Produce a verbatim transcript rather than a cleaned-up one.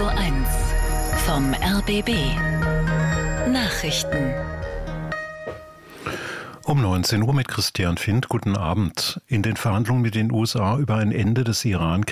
eins vom R B B. Nachrichten. Um neunzehn Uhr mit Christian Findt. Guten Abend. In den Verhandlungen mit den U S A über ein Ende des Iran